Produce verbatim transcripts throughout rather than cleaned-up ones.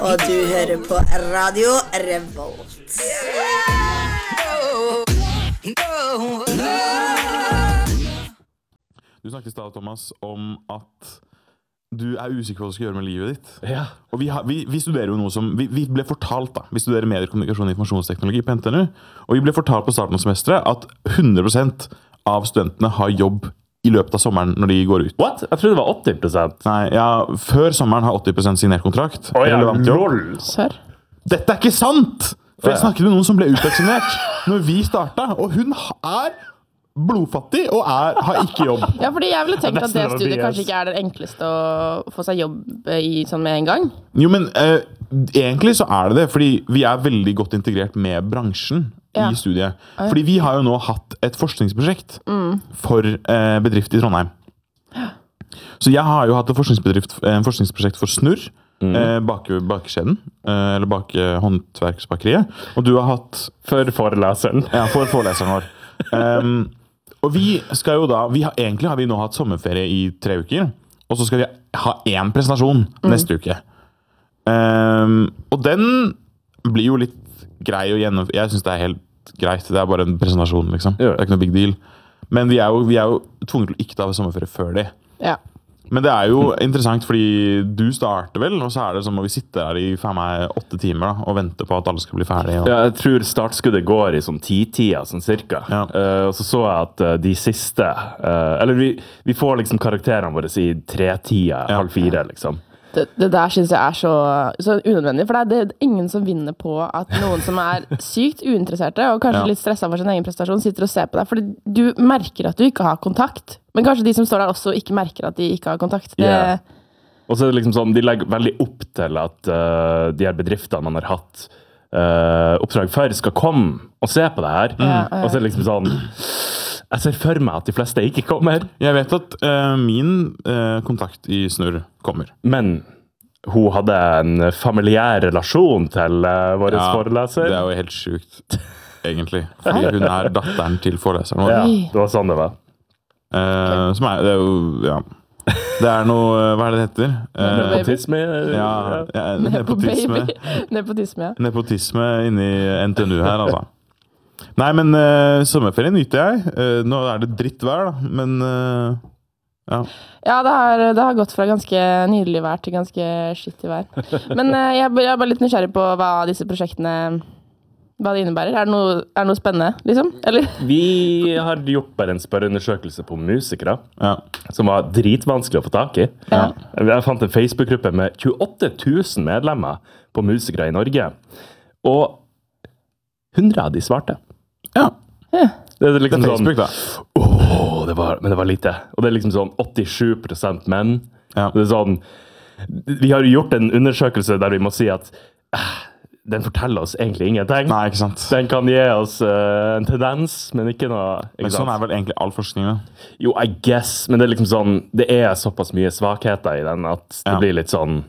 Og du hører på Radio Revolt. Du snakket i stad, Thomas, om at du er usikker på hva du skal gjøre med livet ditt. Ja. Og vi, har, vi, vi studerer jo noe som, vi, vi ble fortalt da, vi studerer medier, kommunikasjon og informasjonsteknologi på N T N U, og vi ble fortalt på starten av semesteret at hundre prosent av studentene har jobb i løpet av sommeren når de går ut. What? Jeg trodde det var åtti prosent. Nei, ja, før sommeren har åtti prosent signert kontrakt. Å ja, relevant jobb. lol. Sør. Dette er ikke sant! For jeg Ja. snakket med noen som ble utvaksinert når vi startet, og hun er blodfattig og er, har ikke jobb. Ja, fordi jeg ville tenkt Ja, at det nesten studiet det var kanskje ikke er det enkleste å få seg jobb i sånn med en gang. Jo, men eh, egentlig så er det det, fordi vi er veldig godt integrert med bransjen Ja. i studiet. Fordi vi har jo nå hatt et forskningsprosjekt Mm. for eh, bedrift i Trondheim. Så jeg har jo hatt et forskningsbedrift, eh, forskningsprosjekt for Snurr, Mm. eh, bak, bakekjeden, eh, eller bak eh, håndverksbakeriet. Og du har hatt For foreleseren. Ja, for foreleseren vår. Um, og vi skal jo da vi har, Egentlig har vi nå hatt sommerferie i tre uker, og så skal vi ha én presentasjon neste uke. Um, og den blir jo litt grei å gjennomføre. Jeg synes det er helt greit. Det er bare en presentasjon, liksom. Ja. Det er ikke noe big deal. Men vi er jo, vi er jo tvunget til å ikke ta sommerferie før det. Ja. Men det er jo interessant, fordi du starter vel, og så er det som om vi sitter her i faen meg åtte timer da, og venter på at alle skal bli ferdige. Og... Ja, jeg tror startskuddet går i sånn ti-tida, sånn cirka. Ja. Eh, og så så jeg at eh, de siste, eh, eller vi, vi får liksom karakterene våre i tre-tida, Ja. halv fire, liksom. Det, det der synes jeg er så, så unødvendig, for det er, det er ingen som vinner på at noen som er sykt uinteresserte, og kanskje Ja. litt stresset for sin egen prestasjon, sitter og ser på deg, fordi du merker at du ikke har kontakt. Men kanskje de som står der også ikke merker at de ikke har kontakt. Det, Ja. Og så er det liksom sånn, de legger veldig opp til at eh, de her bedriftene man har hatt eh, oppdrag for, skal komme og se på det her. Ja, ja. Og så er det liksom sånn, jeg ser for meg at de fleste ikke kommer. Jeg vet at eh, min eh, kontakt i Snurr kommer. Men hun hadde en familiær relasjon til uh, vår Ja, foreleser. Det er jo helt sjukt, egentlig. Fordi hun er datteren til foreleseren vår. Ja, Oi. det var sånn det var. Eh, som er, det er jo, ja. Det er noe, hva er det det heter? Eh, Nepotisme. ja, ja, nepotisme. Nepobaby. Nepotisme, ja. Nepotisme inni N T N U her, altså. Nei, men uh, sommerferien nyter jeg. Uh, nå er det drittvær, da, men uh, ja. Ja, det har, det har gått fra ganske nydelig vær til ganske skittig vær. Men eh, jeg, er bare- jeg er bare litt nysgjerrig på hva disse prosjektene hva det innebærer. Er det noe, er det noe spennende, liksom? Eller? Vi har gjort bare en spørreundersøkelse på musikere, Ja. som var dritvanskelig å få tak i. Ja. Jeg fant en Facebook-gruppe med tjueåtte tusen medlemmer på musikere i Norge. Og hundre av de svarte. ja. Ja. Det er Det liksom er Facebook, da. sånn, åh, det var, men det var lite. Og det er liksom sånn åttisju prosent menn. Ja. Det er sånn, vi har jo gjort en undersøkelse der vi må si at eh, den forteller oss egentlig ingenting. Nei, ikke sant. Den kan gi oss eh, en tendens, men ikke noe. Ikke Men sånn sant? er vel egentlig all forskning, da. Jo, I guess, men det er liksom sånn, det er såpass mye svakheter i den at det Ja. blir litt sånn,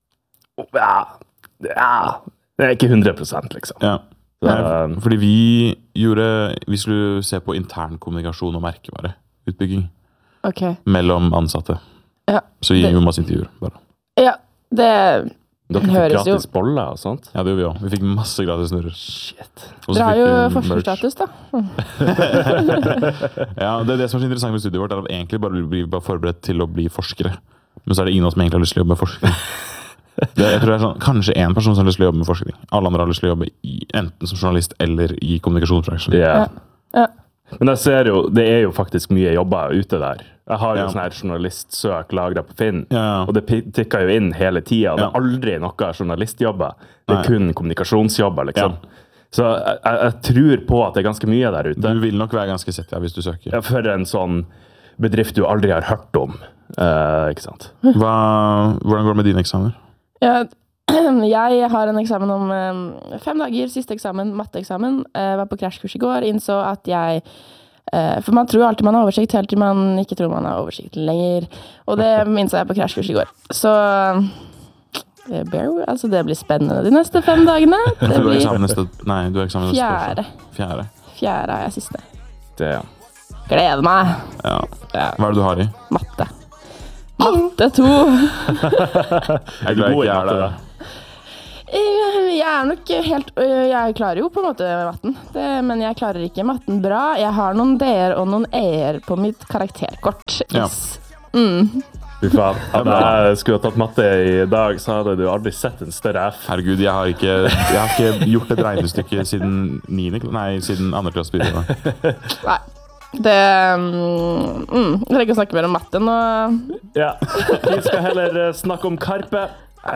ja, ja, det er ikke hundre prosent liksom. Ja. Så, Nei, fordi vi gjorde Vi skulle se på intern kommunikasjon og merkevareutbygging Ok. mellom ansatte. Ja. Så vi Det- gjorde masse intervjuer, bare. Ja, det dere fikk høres jo- gratis boller og sånt. Ja, det gjorde vi også. Vi fikk masse gratis snurrer. Shit. Og så Dere har fikk jo vi merch. forskerstatus, da. Ja, det er det som er så interessant med studiet vårt, er at egentlig bare blir vi bare forberedt til å bli forskere. Men så er det ingen av oss som egentlig har lyst til å jobbe med forskning. Det, jeg tror det er sånn, kanskje én person som har lyst til å jobbe med forskning. Alle andre har lyst til å jobbe i, enten som journalist eller i kommunikasjonsbransjen. Ja. Ja. Men jeg ser jo, det er jo faktisk mye jobber ute der. Jeg har jo Ja. sånn her journalistsøk lagret på Finn, Ja, ja. og det pi- tikker jo inn hele tida. Det Ja. er aldri noe journalistjobber. Det er Nei. kun kommunikasjonsjobber, liksom. Ja. Så jeg, jeg, jeg tror på at det er ganske mye der ute. Du vil nok være ganske sett, ja, hvis du søker. Ja, for en sånn bedrift du aldri har hørt om. Eh, ikke sant? Hva, hvordan går det med dine eksamener? Ja, jeg har en eksamen om eh, fem dager, siste eksamen, matteeksamen. Jeg var på krasjkurs i går, innså at jeg eh, for man tror alltid man har oversikt, helt til man ikke tror man har oversikt lenger. Og det innså jeg på krasjkurs i går. Så eh, bear, altså det blir spennende de neste fem dagene. Det Du har blir eksamen neste, nei, du har eksamen neste fjerde. torsdag. Fjerde. Fjerde er jeg siste. Det, ja. Gleder meg. Ja. Ja. Hva er det du har i? Matte. Matte to. Jeg er glad jeg god i ikke er matte, der. da. Jeg er nok helt Jeg klarer jo på en måte matten, det, men jeg klarer ikke matten bra. Jeg har noen D-er og noen E-er på mitt karakterkort. Yes. Ja. Mm. Fy faen. Hadde jeg skulle ha tatt matte i dag, så hadde du aldri sett en større F. Herregud, jeg har ikke, jeg har ikke gjort et regnestykke siden niende, nei, siden andre klasse begynte. Nei. Det mm, mm, Jeg trenger ikke å snakke mer om matte nå. Ja, vi skal heller snakke om Karpe.